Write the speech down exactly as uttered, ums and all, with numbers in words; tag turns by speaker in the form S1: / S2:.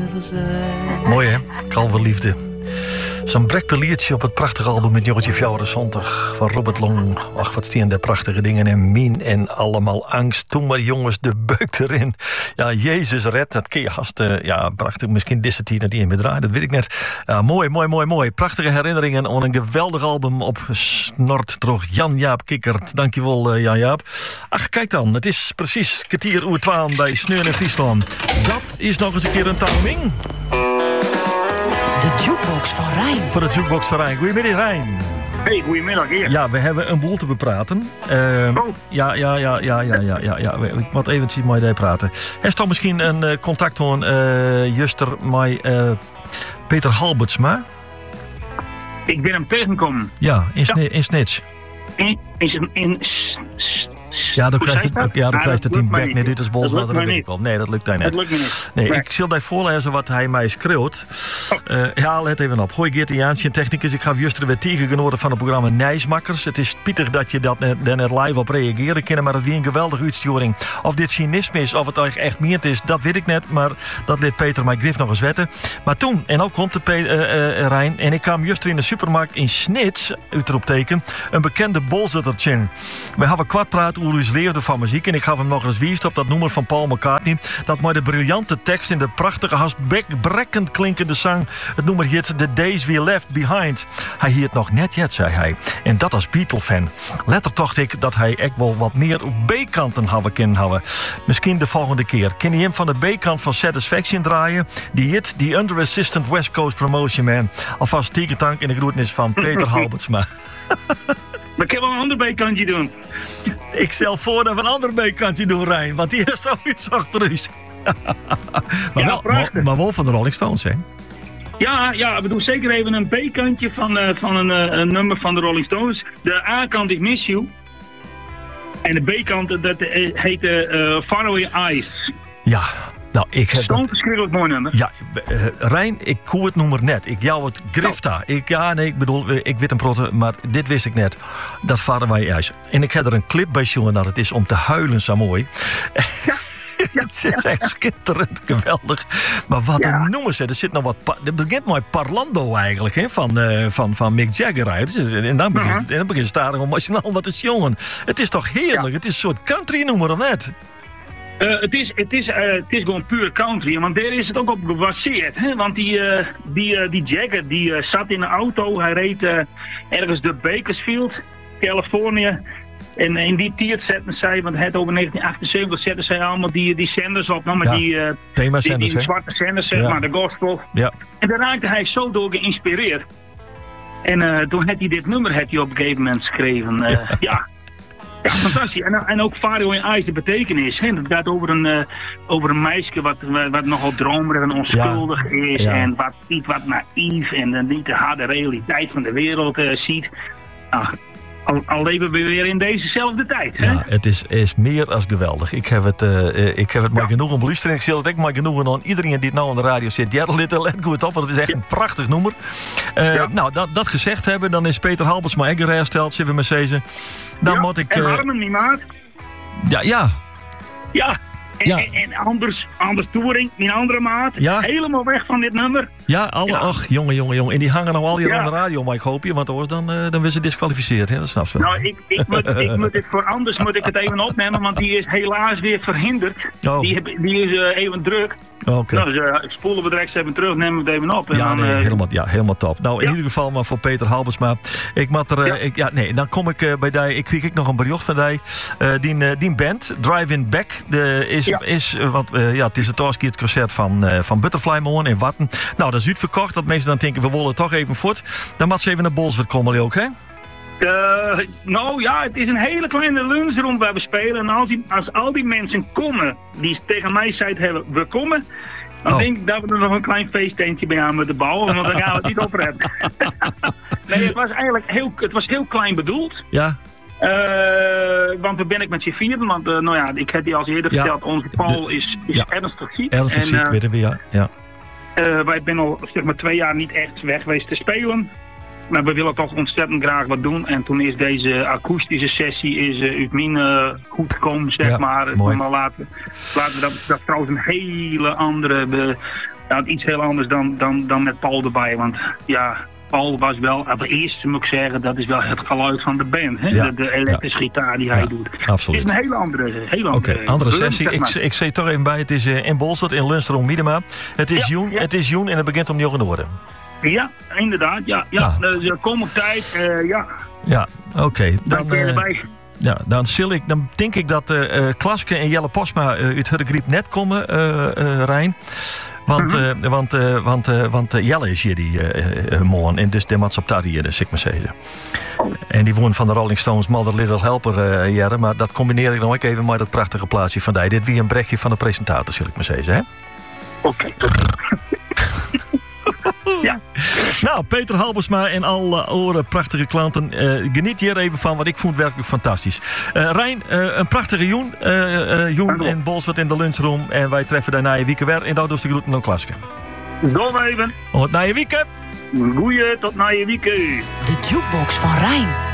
S1: zijn.
S2: Mooi hè, Kalverliefde. Zo'n brekte liedje op het prachtige album met negentien vierenzontig van Robert Long. Ach, wat staan daar prachtige dingen. En Mien en allemaal angst. Toen maar jongens, de beuk erin. Ja, Jezus red, dat kun je hasten. Ja, prachtig. Misschien deze tien die in bedraai, dat weet ik net. Ja, mooi, mooi, mooi, mooi. Prachtige herinneringen aan een geweldig album op snort droog. Jan-Jaap Kikkert. Dankjewel, uh, Jan-Jaap. Ach, kijk dan. Het is precies kwartier uur twaalf bij Sneur in Friesland. Dat is nog eens een keer een timing.
S3: De jukebox van Rijn.
S2: Voor de jukebox van Rijn. Goedemiddag, Rijn.
S4: Hey, goedemiddag, heer.
S2: Ja, we hebben een boel te bepraten. Uh,
S4: oh.
S2: Ja, ja, ja, ja, ja, ja, ja, ja. Ik moet even zien met je praten. Is toch misschien een uh, contact van uh, juster met uh, Peter Halbertsma?
S4: Ik ben hem tegengekomen.
S2: Ja, in,
S4: ja.
S2: in Snitch.
S4: In, in, in, s, s,
S2: Ja, dan krijg je het, ja, dan krijg je het in bek. Nee, dit is bos.
S4: Dat lukt
S2: niet. Nee, dat lukt hij net.
S4: Dat lukt me niet.
S2: Nee,
S4: nee.
S2: ik zal daar voorlezen wat hij mij schreeuwt. Oh. Uh, ja, let even op. Hoi Geert Jansje, technicus. Ik ga juster weer tegengenoten van het programma Nijsmakkers. Het is spietig dat je dat net, net live op reageren kan, maar het weer een geweldige uitsturing. Of dit cynisme is, of het echt, echt meent is, dat weet ik net. Maar dat liet Peter mij grif nog eens wetten. Maar toen, en ook komt het uh, uh, Rijn, en ik kwam juster in de supermarkt in Snits, uitroepteken, een bekende bolzettertje. We hebben kwartpraat over uw leefde van muziek en ik gaf hem nog eens wiest op dat nummer van Paul McCartney, dat met de briljante tekst in de prachtige, haast brekkend klinkende zang, het nummer heet The Days We Left Behind. Hij hield nog net jet, zei hij. En dat als Beatle-fan. Letter dacht ik dat hij echt wel wat meer op B-kanten hadden kunnen houden. Misschien de volgende keer. Kan hij hem van de B-kant van Satisfaction draaien? Die hit, die Under Assistant West Coast Promotion Man. Alvast tegentank in de groetnis van Peter Halbertsma.
S4: Maar ik heb wel een ander B-kantje doen.
S2: Ik stel voor dat we een ander B-kantje doen, Rijn. Want die is toch iets achter u. maar,
S4: ja,
S2: wel, maar, maar wel van de Rolling Stones, hè?
S4: Ja, ja, we doen zeker even een B-kantje van, uh, van een, uh, een nummer van de Rolling Stones. De A-kant is Miss You. En de B-kant, dat heet uh, Faraway Eyes.
S2: Ja, nou, ik heb
S4: zo'n verschrikkelijk mooi nummer.
S2: Ja, uh, Rijn, ik koe het nummer net. Ik jou het grifta. Oh. Ik, ja, nee, ik bedoel, ik weet een protte, maar dit wist ik net. Dat Faraway Eyes. En ik heb er een clip bij jongen dat het is om te huilen zo mooi. Ja. Ja, het is echt schitterend, geweldig. Maar wat ja. een noemen ze. Er zit nog wat. Pa- het begint met Parlando eigenlijk, hè, van, uh, van, van Mick Jagger. En dan begint uh-huh. het begint stadig emotioneel wat is jongen. Het is toch heerlijk? Ja. Het is een soort country nummer of net?
S4: Uh, het, is, het, is, uh, het is gewoon puur country, want daar is het ook op gebaseerd. Hè? Want die, uh, die, uh, die Jagger die, uh, zat in een auto, hij reed uh, ergens door Bakersfield, Californië. En in die tijd zetten zij, want het over negentien achtenzeventig zetten zij allemaal die, die zenders op. Nou, maar ja, die, uh,
S2: die,
S4: die, die zwarte zenders, zeg ja. maar, de gospel.
S2: Ja.
S4: En daar raakte hij zo door geïnspireerd. En uh, toen had hij dit nummer had hij op een gegeven moment geschreven. Uh, ja. ja. Ja, fantastisch. En, en ook Faraway Eyes, de betekenis. Hè? Dat gaat over een, uh, over een meisje wat, wat nogal dromerig en onschuldig ja. is. Ja. En wat niet wat naïef en uh, niet de harde realiteit van de wereld uh, ziet. Ach, al, al leven we weer in dezezelfde tijd. Hè?
S2: Ja, het is, is meer als geweldig. Ik heb het, uh, ik heb het maar ja. genoeg om beluisteren. Ik zie het ook maar genoeg aan iedereen die het nou aan de radio zit. Ja, let, let goed op, want het is echt ja. een prachtig nummer. Uh, ja. Nou, dat, dat gezegd hebben, dan is Peter Halbertsma Egger hersteld, zitten we met zezen. Dan
S4: ja,
S2: moet ik.
S4: En
S2: uh,
S4: Harmen, niet maat.
S2: Ja, ja.
S4: Ja. En, ja. en, en Anders, Anders Touring, mijn andere maat, ja. helemaal weg van dit nummer.
S2: Ja, alle, ja. ach, jongen, jongen, jongen. En die hangen nou al hier ja. aan de radio, maar ik hoop je, want anders dan, uh, dan wil ze disqualificeerd, hè? Dat snap je.
S4: Nou, ik, ik, moet, ik moet het voor Anders moet ik het even opnemen, want die is helaas weer verhinderd. Oh. Die, die is uh, even druk.
S2: Okay.
S4: Nou, dus, uh, spoelen we direct even terug, nemen we het even op. En
S2: ja,
S4: dan,
S2: nee,
S4: uh,
S2: helemaal, ja, helemaal top. Nou, in ja. ieder geval maar voor Peter Halbertsma. Ik moet er, uh, ja. Ik, ja, nee, dan kom ik uh, bij die, ik kreeg ik nog een bericht van die, uh, die, uh, die band, Drive-In Back, de, is, ja. is uh, want uh, ja, het is het eerste concert van, uh, van Butterfly Moon in Watten. Nou, dat is uitverkocht, dat mensen dan denken, we willen toch even voort. Dan moet ze even naar Bolsward komen, ook, hè?
S4: Uh, nou ja, het is een hele kleine lunchroom waar we spelen. En als, die, als al die mensen komen, die tegen mij zeiden, we komen... Dan oh. denk ik dat we er nog een klein feesttentje bij aan moeten bouwen, want dan gaan we het niet opredden. Nee, het was eigenlijk heel, het was heel klein bedoeld.
S2: Ja.
S4: Uh, want we ben ik met z'n vieren, want uh, nou ja, ik heb die al eerder ja. verteld, onze Paul de, is, is ja. ernstig ziek.
S2: Ernstig ziek, uh, weten we, ja. ja.
S4: Uh, wij zijn al zeg maar twee jaar niet echt weg geweest te spelen. Maar we willen toch ontzettend graag wat doen. En toen is deze akoestische sessie is, uh, uit mijn uh, goed gekomen, zeg ja, maar.
S2: Mooi.
S4: Maar laten, laten we dat, dat trouwens een hele andere... Be, ja, iets heel anders dan, dan, dan met Paul erbij. Want ja, Paul was wel, het eerste moet ik zeggen, dat is wel het geluid van de band. Hè?
S2: Ja.
S4: De, de elektrische gitaar die hij
S2: Ja,
S4: doet.
S2: absoluut.
S4: Het is een hele andere, hele andere,
S2: Oké, andere
S4: drum,
S2: sessie.
S4: zeg maar.
S2: Ik, ik zeg toch even bij, het is uh, in Bolstad, in Lunstrom, Miedema. Het is
S4: Ja,
S2: Joen,
S4: ja.
S2: het is Joen en het begint om negen te worden.
S4: Ja, inderdaad. Ja, ja.
S2: Ja.
S4: Dus, uh, komende tijd, uh, ja,
S2: Ja, oké. Okay.
S4: dan
S2: Dan,
S4: ben je
S2: uh,
S4: erbij.
S2: ja, dan, zul ik, dan denk ik dat uh, uh, Klaske en Jelle Posma uh, uit Hudde net komen, uh, uh, Rijn. Want, uh, want, uh, want, uh, want uh, Jelle is hier die uh, uh, man en dus de maatschappij hier, dus ik maar zeggen. En die woont van de Rolling Stones Mother Little Helper, uh, Jelle, maar dat combineer ik nog ook even met dat prachtige plaatsje van die. Dit wie een brechtje van de presentator, zul ik maar zeggen, hè?
S4: Oké, oké. Ja.
S2: Nou, Peter Halbersma en alle andere prachtige klanten. Uh, geniet hier even van, wat ik vond werkelijk fantastisch. Uh, Rijn, uh, een prachtige Joen. Uh, uh, Joen in Bolsward in de lunchroom. En wij treffen daarna je weekend weer. En dat dus de groeten aan Klaske.
S4: Doe even.
S2: Tot na je weekend.
S4: Goeie, tot na je weekend.
S1: De Jukebox van Rijn.